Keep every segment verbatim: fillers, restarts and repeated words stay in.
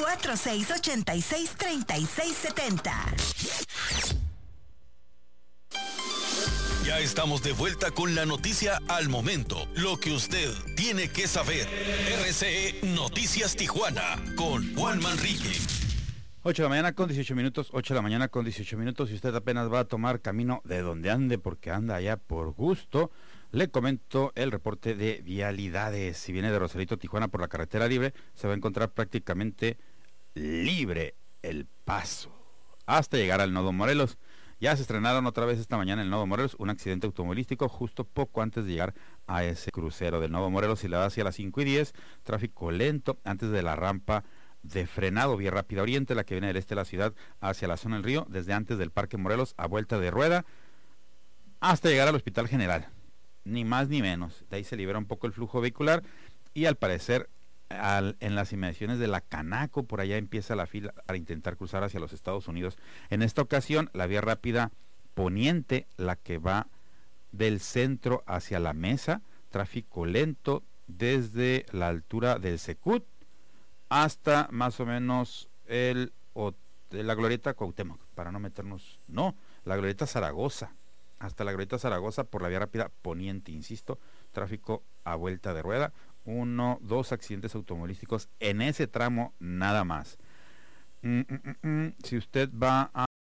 cuatro seis ocho seis, tres seis siete cero. Ya estamos de vuelta con la noticia al momento, lo que usted tiene que saber. R C E Noticias Tijuana con Juan Manrique. ocho de la mañana con dieciocho minutos, ocho de la mañana con dieciocho minutos, y usted apenas va a tomar camino de donde ande, porque anda allá por gusto. Le comento el reporte de vialidades. Si viene de Rosarito, Tijuana por la carretera libre, se va a encontrar prácticamente libre el paso hasta llegar al Nodo Morelos. Ya se estrenaron otra vez esta mañana en el Nodo Morelos un accidente automovilístico justo poco antes de llegar a ese crucero del Nodo Morelos, y la da hacia las cinco y diez, tráfico lento antes de la rampa de frenado, vía rápida oriente, la que viene del este de la ciudad hacia la zona del río, desde antes del Parque Morelos a vuelta de rueda hasta llegar al Hospital General, ni más ni menos. De ahí se libera un poco el flujo vehicular, y al parecer Al, en las inmediaciones de la Canaco, por allá empieza la fila para intentar cruzar hacia los Estados Unidos. En esta ocasión, la vía rápida poniente, la que va del centro hacia la Mesa, tráfico lento desde la altura del Secut hasta más o menos el, o, la Glorieta Cuauhtémoc, para no meternos, no, la Glorieta Zaragoza, hasta la Glorieta Zaragoza por la vía rápida poniente, insisto, tráfico a vuelta de rueda. Uno, dos accidentes automovilísticos en ese tramo nada más. Mm, mm, mm, si usted va a,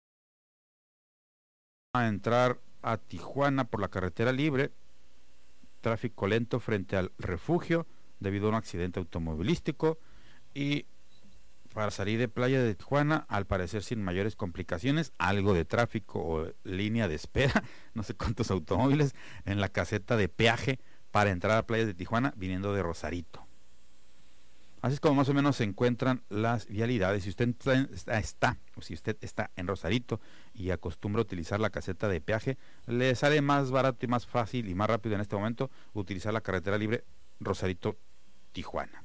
a entrar a Tijuana por la carretera libre, tráfico lento frente al refugio debido a un accidente automovilístico, y para salir de Playa de Tijuana, al parecer sin mayores complicaciones, algo de tráfico o línea de espera, no sé cuántos automóviles en la caseta de peaje para entrar a Playas de Tijuana viniendo de Rosarito. Así es como más o menos se encuentran las vialidades. Si usted está, está o si usted está en Rosarito y acostumbra a utilizar la caseta de peaje, le sale más barato y más fácil y más rápido en este momento utilizar la carretera libre Rosarito-Tijuana.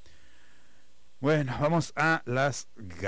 Bueno, vamos a las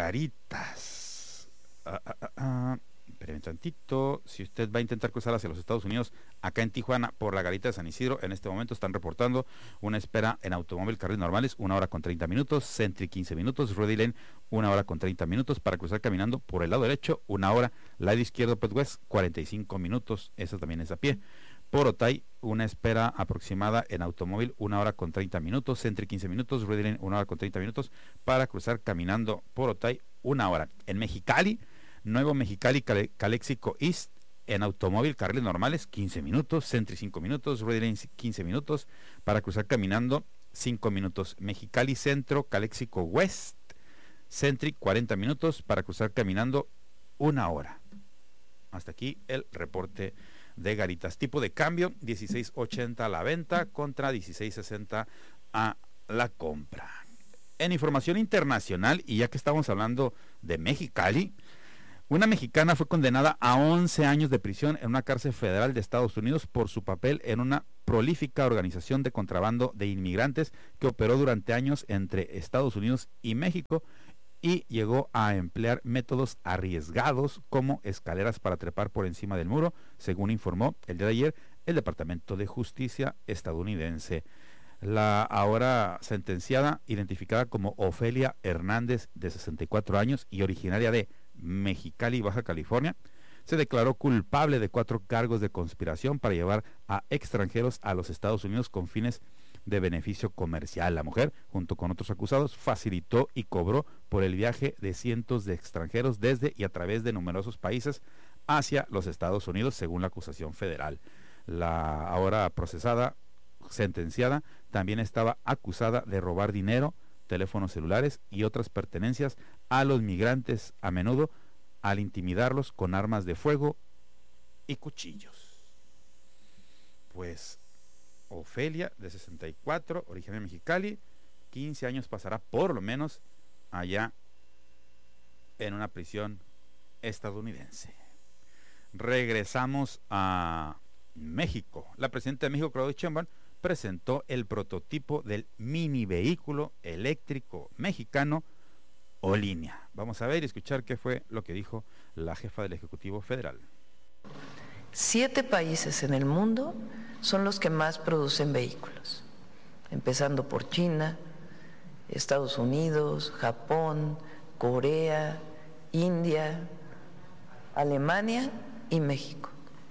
garitas. Ah, ah, ah, ah. Esperen tantito. Si usted va a intentar cruzar hacia los Estados Unidos, acá en Tijuana por la garita de San Isidro, en este momento están reportando una espera en automóvil carriles normales, una hora con treinta minutos, Sentry quince minutos, Rudy Lane una hora con treinta minutos, para cruzar caminando por el lado derecho, una hora, lado izquierdo Pet West, cuarenta y cinco minutos, eso también es a pie. Por Otay, una espera aproximada en automóvil, una hora con treinta minutos, Sentry quince minutos, Rudy Lane una hora con treinta minutos, para cruzar caminando por Otay, una hora. En Mexicali, Nuevo Mexicali, Cale, Calexico East, en automóvil, carriles normales, quince minutos, Sentry cinco minutos, Rudy Lane quince minutos, para cruzar caminando, cinco minutos. Mexicali Centro, Calexico West, Sentry cuarenta minutos, para cruzar caminando, una hora. Hasta aquí el reporte de garitas. Tipo de cambio, dieciséis ochenta a la venta contra dieciséis sesenta a la compra. En información internacional, y ya que estamos hablando de Mexicali, una mexicana fue condenada a once años de prisión en una cárcel federal de Estados Unidos por su papel en una prolífica organización de contrabando de inmigrantes que operó durante años entre Estados Unidos y México, y llegó a emplear métodos arriesgados como escaleras para trepar por encima del muro, según informó el día de ayer el Departamento de Justicia estadounidense. La ahora sentenciada, identificada como Ofelia Hernández, de sesenta y cuatro años y originaria de Mexicali, Baja California, se declaró culpable de cuatro cargos de conspiración para llevar a extranjeros a los Estados Unidos con fines de beneficio comercial. La mujer, junto con otros acusados, facilitó y cobró por el viaje de cientos de extranjeros desde y a través de numerosos países hacia los Estados Unidos, según la acusación federal. La ahora procesada, sentenciada, también estaba acusada de robar dinero, teléfonos celulares y otras pertenencias a los migrantes, a menudo al intimidarlos con armas de fuego y cuchillos. Pues Ofelia, de sesenta y cuatro, originaria de Mexicali, quince años pasará por lo menos allá en una prisión estadounidense. Regresamos a México. La presidenta de México, Claudia Sheinbaum, presentó el prototipo del mini vehículo eléctrico mexicano Olinea. Vamos a ver y escuchar qué fue lo que dijo la jefa del Ejecutivo Federal. Siete países en el mundo son los que más producen vehículos, empezando por China, Estados Unidos, Japón, Corea, India, Alemania y México.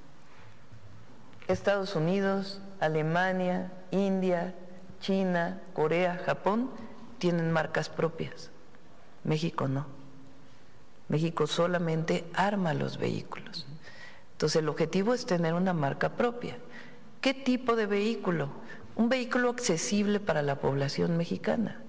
Estados Unidos, Alemania, India, China, Corea, Japón tienen marcas propias. México no. México solamente arma los vehículos. Entonces el objetivo es tener una marca propia. ¿Qué tipo de vehículo? Un vehículo accesible para la población mexicana.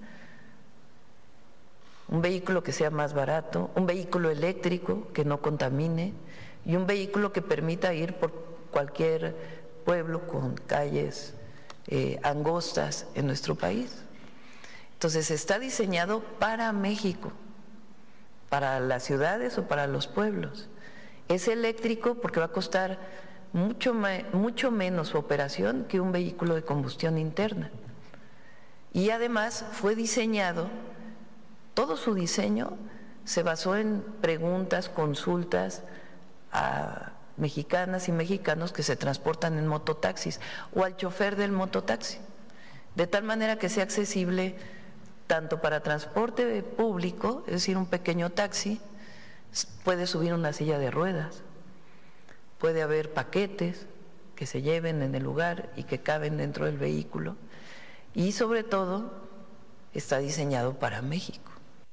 Un vehículo que sea más barato, un vehículo eléctrico que no contamine y un vehículo que permita ir por cualquier pueblo con calles eh, angostas en nuestro país. Entonces está diseñado para México, para las ciudades o para los pueblos. Es eléctrico porque va a costar mucho, mucho menos su operación que un vehículo de combustión interna. Y además fue diseñado, todo su diseño se basó en preguntas, consultas a mexicanas y mexicanos que se transportan en mototaxis o al chofer del mototaxi, de tal manera que sea accesible tanto para transporte público, es decir, un pequeño taxi, puede subir una silla de ruedas, puede haber paquetes que se lleven en el lugar y que caben dentro del vehículo, y sobre todo está diseñado para México.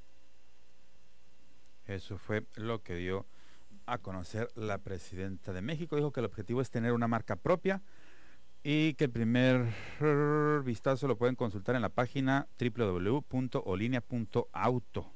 Eso fue lo que dio a conocer la presidenta de México. Dijo que el objetivo es tener una marca propia y que el primer vistazo lo pueden consultar en la página doble u doble u doble u punto olinea punto auto.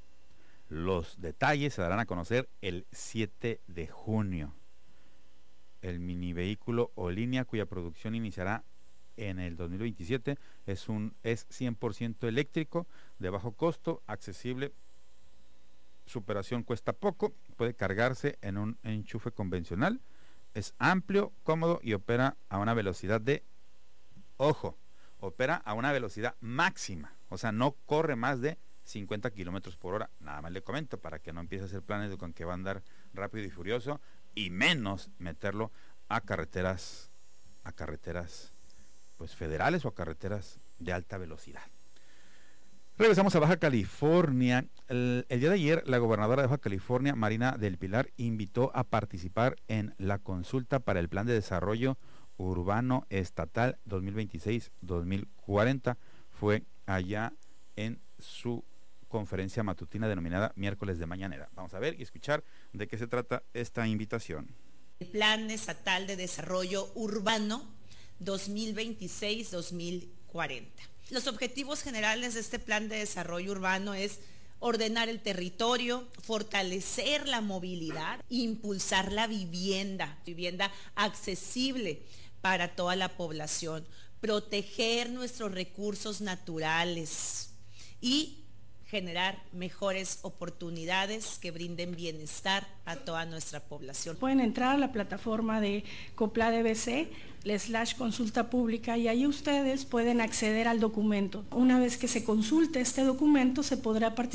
Los detalles se darán a conocer el siete de junio. El mini vehículo Olinea, cuya producción iniciará en el dos mil veintisiete, es un es cien por ciento eléctrico, de bajo costo, accesible. Su operación cuesta poco, puede cargarse en un enchufe convencional, es amplio, cómodo y opera a una velocidad de, ojo, opera a una velocidad máxima, o sea, no corre más de cincuenta kilómetros por hora. Nada más le comento para que no empiece a hacer planes de con que va a andar rápido y furioso, y menos meterlo a carreteras, a carreteras pues federales o a carreteras de alta velocidad. Regresamos a Baja California. El, el día de ayer, la gobernadora de Baja California, Marina del Pilar, invitó a participar en la consulta para el Plan de Desarrollo Urbano Estatal dos mil veintiséis a dos mil cuarenta. Fue allá en su conferencia matutina denominada Miércoles de Mañanera. Vamos a ver y escuchar de qué se trata esta invitación. El Plan Estatal de Desarrollo Urbano dos mil veintiséis a dos mil cuarenta. Los objetivos generales de este plan de desarrollo urbano es ordenar el territorio, fortalecer la movilidad, impulsar la vivienda, vivienda accesible para toda la población, proteger nuestros recursos naturales y generar mejores oportunidades que brinden bienestar a toda nuestra población. Pueden entrar a la plataforma de COPLADBC, slash consulta pública, y ahí ustedes pueden acceder al documento. Una vez que se consulte este documento, se podrá participar